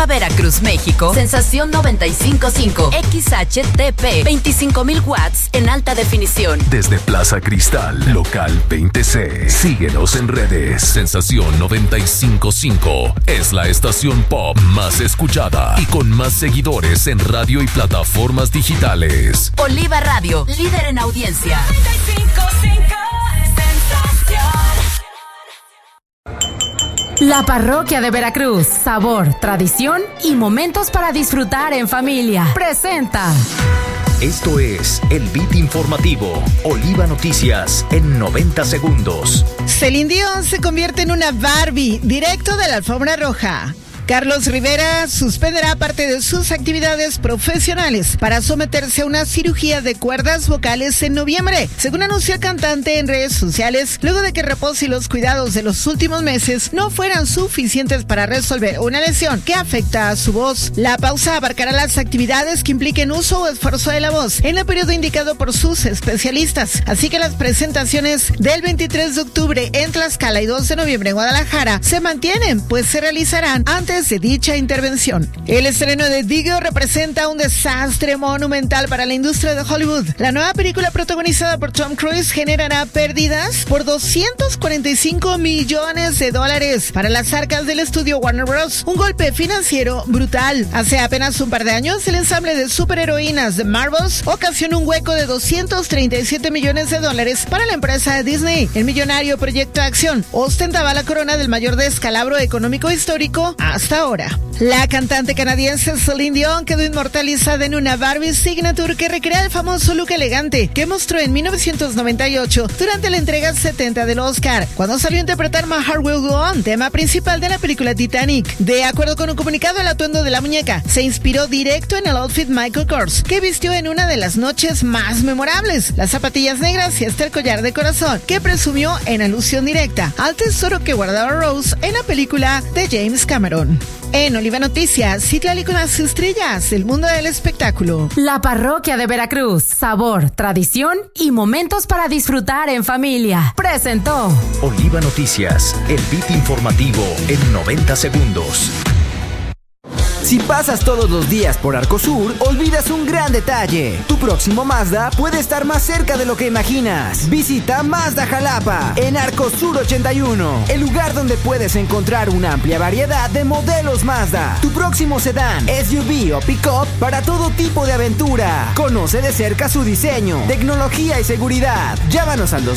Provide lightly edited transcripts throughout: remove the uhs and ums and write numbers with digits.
Oliva Veracruz, México. Sensación 95.5. XHTP 25,000 watts en alta definición. Desde Plaza Cristal, local 20C. Síguenos en redes. Sensación 95.5 es la estación pop más escuchada y con más seguidores en radio y plataformas digitales. Oliva Radio, líder en audiencia. 95.5 Sensación. La Parroquia de Veracruz. Sabor, tradición y momentos para disfrutar en familia. Presenta. Esto es el Beat Informativo. Oliva Noticias en 90 segundos. Celine Dion se convierte en una Barbie, directo de la alfombra roja. Carlos Rivera suspenderá parte de sus actividades profesionales para someterse a una cirugía de cuerdas vocales en noviembre, según anunció el cantante en redes sociales, luego de que el reposo y los cuidados de los últimos meses no fueran suficientes para resolver una lesión que afecta a su voz. La pausa abarcará las actividades que impliquen uso o esfuerzo de la voz en el periodo indicado por sus especialistas, así que las presentaciones del 23 de octubre en Tlaxcala y 2 de noviembre en Guadalajara se mantienen, pues se realizarán antes de dicha intervención. El estreno de Diggle representa un desastre monumental para la industria de Hollywood. La nueva película protagonizada por Tom Cruise generará pérdidas por $245 millones para las arcas del estudio Warner Bros. Un golpe financiero brutal. Hace apenas un par de años, el ensamble de superheroínas de Marvels ocasionó un hueco de $237 millones para la empresa Disney. El millonario proyecto de acción ostentaba la corona del mayor descalabro económico histórico hasta ahora. La cantante canadiense Celine Dion quedó inmortalizada en una Barbie Signature que recrea el famoso look elegante que mostró en 1998 durante la entrega 70 del Oscar, cuando salió a interpretar My Heart Will Go On, tema principal de la película Titanic. De acuerdo con un comunicado, el atuendo de la muñeca se inspiró directo en el outfit Michael Kors, que vistió en una de las noches más memorables, las zapatillas negras y hasta el collar de corazón, que presumió en alusión directa al tesoro que guardaba Rose en la película de James Cameron. En Oliva Noticias, Citlali con las estrellas, el mundo del espectáculo. La Parroquia de Veracruz. Sabor, tradición y momentos para disfrutar en familia. Presentó Oliva Noticias, el Beat Informativo en 90 segundos. Si pasas todos los días por Arcosur, olvidas un gran detalle. Tu próximo Mazda puede estar más cerca de lo que imaginas. Visita Mazda Jalapa en Arcosur 81, el lugar donde puedes encontrar una amplia variedad de modelos Mazda. Tu próximo sedán, SUV o pick-up para todo tipo de aventura. Conoce de cerca su diseño, tecnología y seguridad. Llámanos al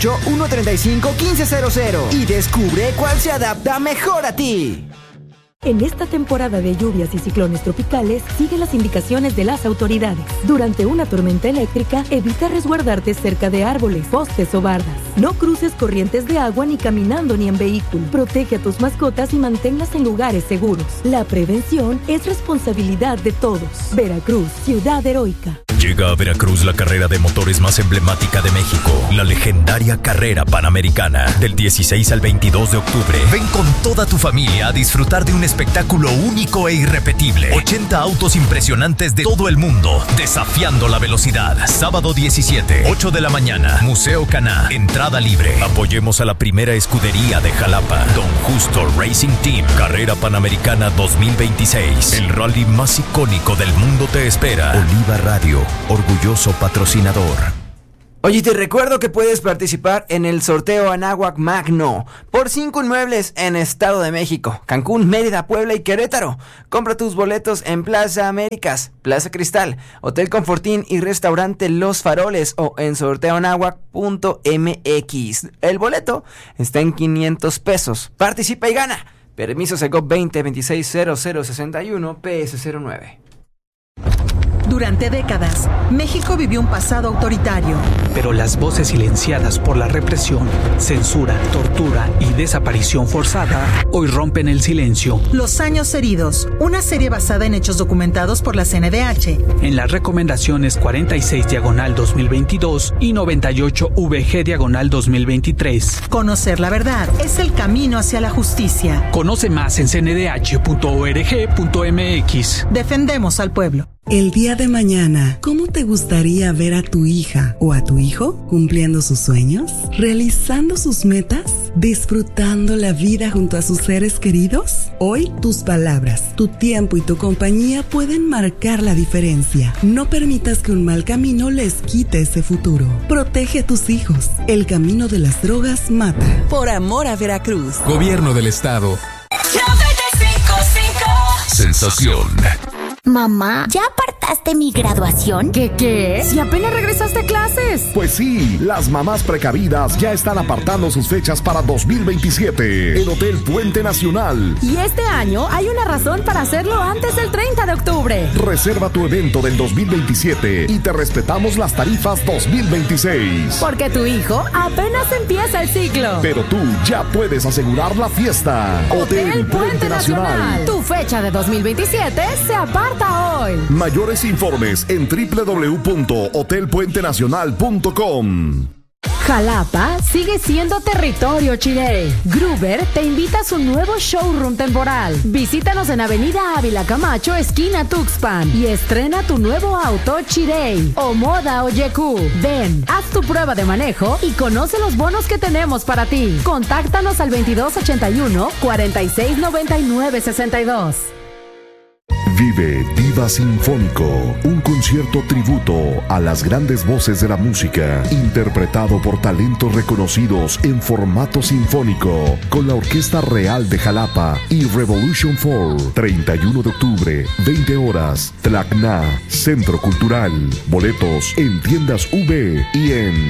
228-135-1500 y descubre cuál se adapta mejor a ti. En esta temporada de lluvias y ciclones tropicales, sigue las indicaciones de las autoridades. Durante una tormenta eléctrica, evita resguardarte cerca de árboles, postes o bardas. No cruces corrientes de agua ni caminando ni en vehículo. Protege a tus mascotas y manténlas en lugares seguros. La prevención es responsabilidad de todos. Veracruz, ciudad heroica. Llega a Veracruz la carrera de motores más emblemática de México, la legendaria Carrera Panamericana, del 16 al 22 de octubre. Ven con toda tu familia a disfrutar de un espectáculo único e irrepetible. 80 autos impresionantes de todo el mundo, desafiando la velocidad. Sábado 17, 8 de la mañana, Museo Caná, entrada libre. Apoyemos a la primera escudería de Jalapa, Don Justo Racing Team. Carrera Panamericana 2026, el rally más icónico del mundo te espera. Oliva Radio, orgulloso patrocinador. Oye, te recuerdo que puedes participar en el sorteo Anáhuac Magno por 5 inmuebles en Estado de México, Cancún, Mérida, Puebla y Querétaro. Compra tus boletos en Plaza Américas, Plaza Cristal, Hotel Confortín y Restaurante Los Faroles o en sorteoanahuac.mx. El boleto está en $500. Participa y gana. Permiso Segov 20260061 PS09. Durante décadas, México vivió un pasado autoritario. Pero las voces silenciadas por la represión, censura, tortura y desaparición forzada hoy rompen el silencio. Los años heridos, una serie basada en hechos documentados por la CNDH. En las recomendaciones 46/2022 y 98/VG/2023. Conocer la verdad es el camino hacia la justicia. Conoce más en cndh.org.mx. Defendemos al pueblo. El día de mañana, ¿cómo te gustaría ver a tu hija o a tu hijo cumpliendo sus sueños, realizando sus metas, disfrutando la vida junto a sus seres queridos? Hoy, tus palabras, tu tiempo y tu compañía pueden marcar la diferencia. No permitas que un mal camino les quite ese futuro. Protege a tus hijos. El camino de las drogas mata. Por amor a Veracruz. Gobierno del Estado. Sensación. Mamá, ¿ya apartaste mi graduación? ¿Qué? Si apenas regresaste a clases. Pues sí, las mamás precavidas ya están apartando sus fechas para 2027 en Hotel Puente Nacional. Y este año hay una razón para hacerlo antes del 30 de octubre. Reserva tu evento del 2027 y te respetamos las tarifas 2026. Porque tu hijo apenas empieza el ciclo. Pero tú ya puedes asegurar la fiesta. Hotel Puente Nacional. Tu fecha de 2027 se aparta hoy. Mayores informes en www.hotelpuentenacional.com. Jalapa sigue siendo territorio Chirey. Gruber te invita a su nuevo showroom temporal. Visítanos en Avenida Ávila Camacho, esquina Tuxpan, y estrena tu nuevo auto Chirey o Moda o Yeku. Ven, haz tu prueba de manejo y conoce los bonos que tenemos para ti. Contáctanos al 2281 4699 62. Vive Diva Sinfónico, un concierto tributo a las grandes voces de la música, interpretado por talentos reconocidos en formato sinfónico, con la Orquesta Real de Jalapa y Revolution 4, 31 de octubre, 20 horas, Tlacna, Centro Cultural. Boletos en tiendas V y en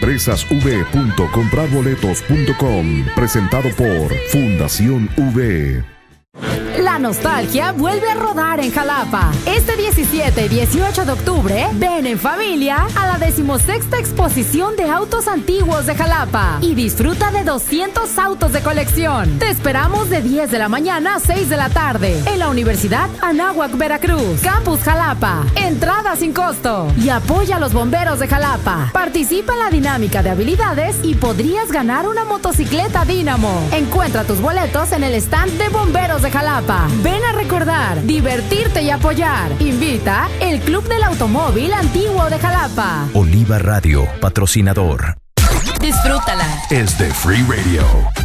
empresasv.comprarboletos.com, presentado por Fundación V. La nostalgia vuelve a rodar en Jalapa. Este 17 y 18 de octubre, ven en familia a la 16ª exposición de autos antiguos de Jalapa y disfruta de 200 autos de colección. Te esperamos de 10 de la mañana a 6 de la tarde en la Universidad Anáhuac, Veracruz, Campus Jalapa. Entrada sin costo y apoya a los bomberos de Jalapa. Participa en la dinámica de habilidades y podrías ganar una motocicleta Dínamo. Encuentra tus boletos en el stand de bomberos de Jalapa. Ven a recordar, divertirte y apoyar. Invita el Club del Automóvil Antiguo de Jalapa. Oliva Radio, patrocinador. Disfrútala. Es de Free Radio.